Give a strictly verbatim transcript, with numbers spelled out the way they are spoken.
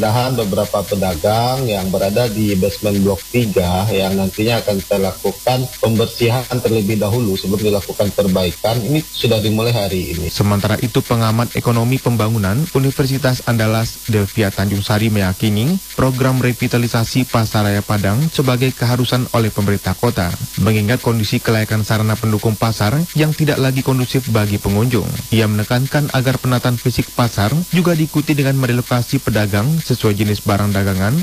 penggeledahan beberapa pedagang yang berada di basement blok tiga yang nantinya akan kita lakukan pembersihan terlebih dahulu sebelum dilakukan perbaikan. Ini sudah dimulai hari ini. Sementara itu, pengamat ekonomi pembangunan Universitas Andalas Delvia Tanjung Sari meyakini program revitalisasi Pasaraya Padang sebagai keharusan oleh pemerintah kota, mengingat kondisi kelayakan sarana pendukung pasar yang tidak lagi kondusif bagi pengunjung. Ia menekankan agar penataan fisik pasar juga diikuti dengan merelokasi pedagang sesuai jenis barang dagangan